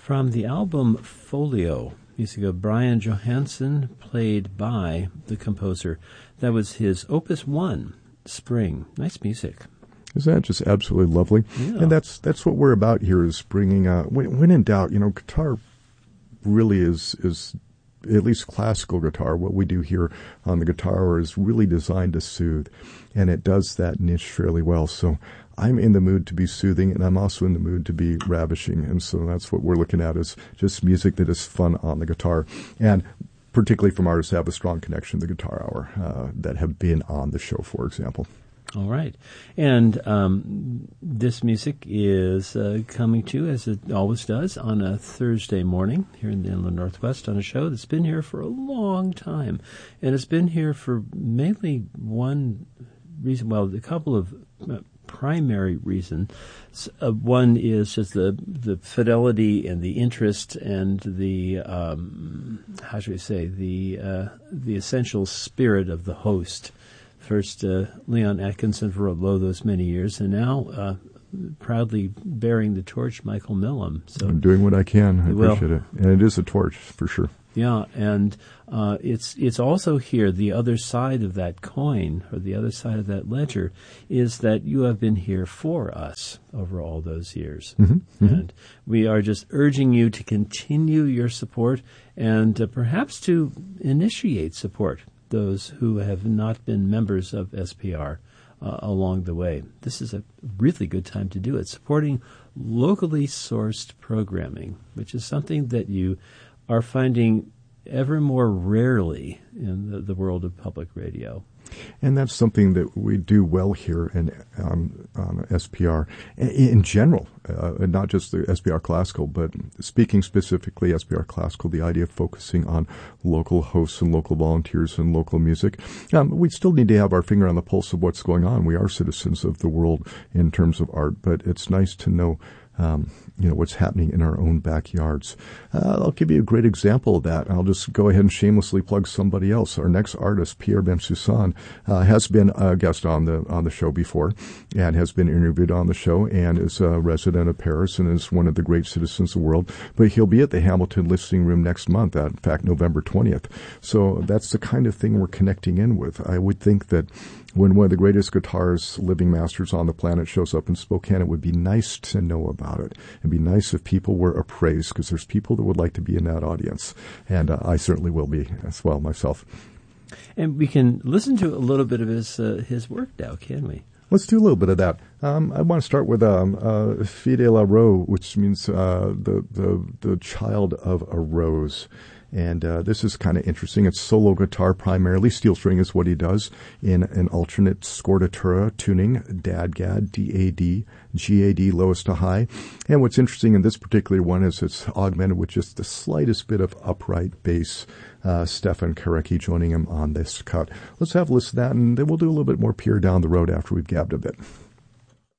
From the album Folio, music of Brian Johansson, played by the composer. That was his Opus 1, Spring. Nice music. Isn't that just absolutely lovely? Yeah. And that's what we're about here, is bringing, when in doubt, guitar really is at least classical guitar. What we do here on the Guitar Hour is really designed to soothe, and it does that niche fairly well. So I'm in the mood to be soothing, and I'm also in the mood to be ravishing. And so that's what we're looking at, is just music that is fun on the guitar. And particularly from artists that have a strong connection to the Guitar Hour, that have been on the show, for example. All right. And this music is coming to you, as it always does, on a Thursday morning here in the Inland Northwest, on a show that's been here for a long time. And it's been here for mainly one reason, well, a couple of primary reasons. One is just the fidelity and the interest and the, how should we say, the essential spirit of the host. First, Leon Atkinson for those many years, and now proudly bearing the torch, Michael Millam. So I'm doing what I can. I appreciate it. And it is a torch, for sure. Yeah, and it's also here, the other side of that coin, or the other side of that ledger, is that you have been here for us over all those years. Mm-hmm. Mm-hmm. And we are just urging you to continue your support, and perhaps to initiate support those who have not been members of SPR along the way. This is a really good time to do it, supporting locally sourced programming, which is something that you are finding ever more rarely in the world of public radio. And that's something that we do well here on SPR in general, not just the SPR Classical, but speaking specifically SPR Classical, the idea of focusing on local hosts and local volunteers and local music. We still need to have our finger on the pulse of what's going on. We are citizens of the world in terms of art, but it's nice to know what's happening in our own backyards. I'll give you a great example of that. I'll just go ahead and shamelessly plug somebody else. Our next artist, Pierre Bensoussan, has been a guest on the show before, and has been interviewed on the show, and is a resident of Paris, and is one of the great citizens of the world. But he'll be at the Hamilton Listening Room next month, in fact, November 20th. So that's the kind of thing we're connecting in with. I would think that when one of the greatest guitarists, living masters on the planet, shows up in Spokane, it would be nice to know about it. It'd be nice if people were appraised, because there's people that would like to be in that audience. And I certainly will be as well myself. And we can listen to a little bit of his work now, can we? Let's do a little bit of that. I want to start with Fille de la Rose, which means the child of a rose. And this is kind of interesting. It's solo guitar primarily. Steel string is what he does in an alternate scordatura tuning, DAD-GAD, D-A-D, G-A-D, lowest to high. And what's interesting in this particular one is it's augmented with just the slightest bit of upright bass. Stefan Karecki joining him on this cut. Let's have a listen to that, and then we'll do a little bit more Pierre down the road after we've gabbed a bit.